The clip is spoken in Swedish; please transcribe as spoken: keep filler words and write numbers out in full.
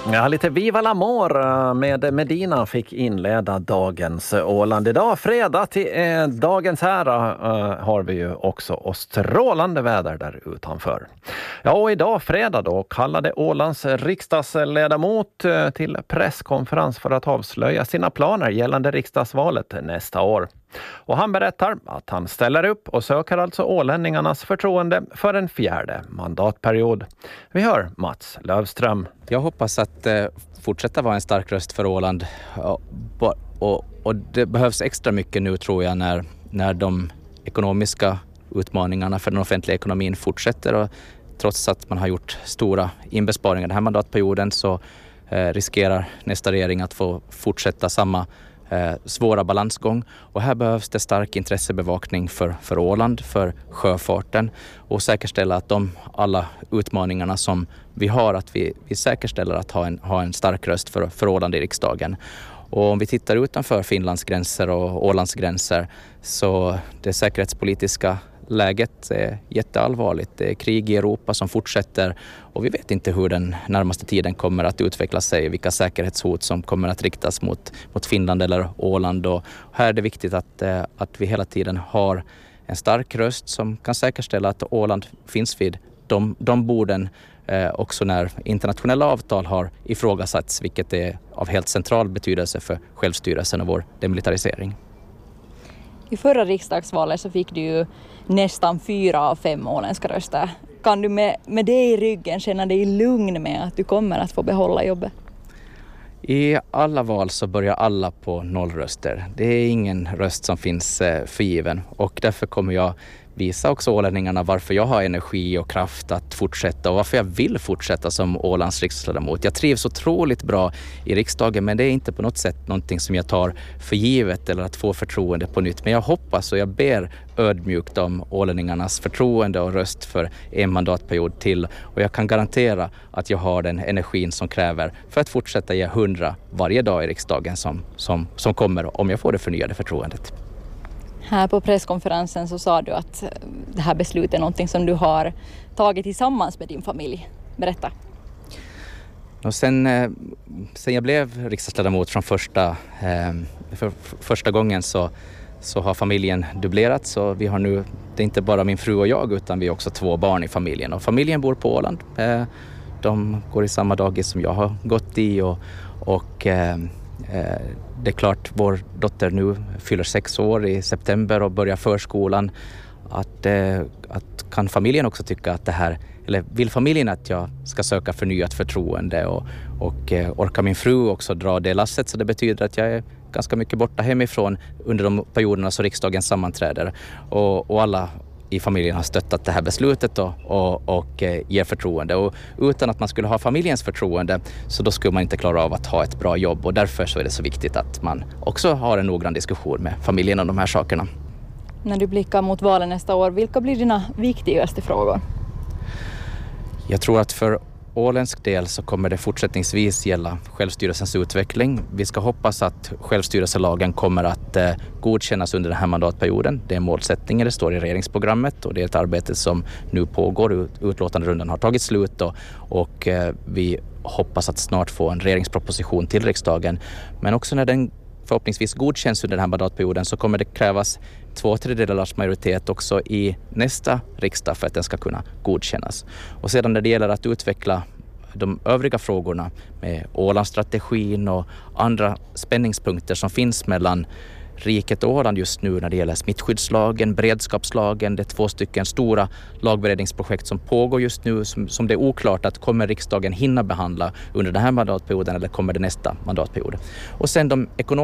Ja, lite Viva l'Amor med Medina fick inleda dagens Åland. Idag fredag till eh, dagens ära eh, har vi ju också och strålande väder där utanför. Ja, och idag fredag då kallade Ålands riksdagsledamot eh, till presskonferens för att avslöja sina planer gällande riksdagsvalet nästa år. Och han berättar att han ställer upp och söker alltså ålänningarnas förtroende för en fjärde mandatperiod. Vi hör Mats Lövström. Jag hoppas att eh, fortsätta vara en stark röst för Åland och, och, och det behövs extra mycket nu tror jag när, när de ekonomiska utmaningarna för den offentliga ekonomin fortsätter och trots att man har gjort stora inbesparingar den här mandatperioden så eh, riskerar nästa regering att få fortsätta samma Eh, svåra balansgång och här behövs det stark intressebevakning för, för Åland, för sjöfarten och säkerställa att de alla utmaningarna som vi har att vi, vi säkerställer att ha en, ha en stark röst för, för Åland i riksdagen. Och om vi tittar utanför Finlands gränser och Ålands gränser så det säkerhetspolitiska läget är jätteallvarligt. Det är krig i Europa som fortsätter och vi vet inte hur den närmaste tiden kommer att utveckla sig, vilka säkerhetshot som kommer att riktas mot, mot Finland eller Åland. Och här är det viktigt att, att vi hela tiden har en stark röst som kan säkerställa att Åland finns vid de, de borden eh, också när internationella avtal har ifrågasatts, vilket är av helt central betydelse för självstyrelsen och vår demilitarisering. I förra riksdagsvalet så fick du ju nästan fyra av fem åländska röster. Kan du med, med det i ryggen känna dig lugn med att du kommer att få behålla jobbet? I alla val så börjar alla på nollröster. Det är ingen röst som finns förgiven och därför kommer jag visa också ålänningarna varför jag har energi och kraft att fortsätta och varför jag vill fortsätta som Ålands riksdagsledamot. Jag trivs otroligt bra i riksdagen men det är inte på något sätt någonting som jag tar för givet eller att få förtroende på nytt. Men jag hoppas och jag ber ödmjukt om ålänningarnas förtroende och röst för en mandatperiod till och jag kan garantera att jag har den energin som kräver för att fortsätta ge hundra varje dag i riksdagen som, som, som kommer om jag får det förnyade förtroendet. Här på presskonferensen så sa du att det här beslutet är någonting som du har tagit tillsammans med din familj. Berätta. Och sen, sen jag blev riksdagsledamot från första, för första gången så, så har familjen dubblerats. Så vi har nu, det är inte bara min fru och jag utan vi är också två barn i familjen. Och familjen bor på Åland. De går i samma dagis som jag har gått i och, och det är klart, vår dotter nu fyller sex år i september och börjar förskolan. Att, att kan familjen också tycka att det här, eller vill familjen att jag ska söka förnyat förtroende och, och orkar min fru också dra det lasset så det betyder att jag är ganska mycket borta hemifrån under de perioderna så riksdagen sammanträder och, och alla i familjen har stöttat det här beslutet och, och, och ger förtroende. Och utan att man skulle ha familjens förtroende så då skulle man inte klara av att ha ett bra jobb och därför så är det så viktigt att man också har en noggrann diskussion med familjen om de här sakerna. När du blickar mot valen nästa år, vilka blir dina viktigaste frågor? Jag tror att för åländsk del så kommer det fortsättningsvis gälla självstyrelsens utveckling. Vi ska hoppas att självstyrelselagen kommer att eh, godkännas under den här mandatperioden. Det är målsättningen, det står i regeringsprogrammet och det är ett arbete som nu pågår. Utlåtanderundan har tagit slut och, och eh, vi hoppas att snart få en regeringsproposition till riksdagen. Men också när den förhoppningsvis godkänns under den här mandatperioden så kommer det krävas två tredjedelars majoritet också i nästa riksdag för att den ska kunna godkännas. Och sedan när det gäller att utveckla de övriga frågorna med Ålandsstrategin och andra spänningspunkter som finns mellan riket och Åland just nu när det gäller smittskyddslagen, beredskapslagen, det är två stycken stora lagberedningsprojekt som pågår just nu som, som det är oklart att kommer riksdagen hinna behandla under den här mandatperioden eller kommer det nästa mandatperiod. Och sen de ekonomiska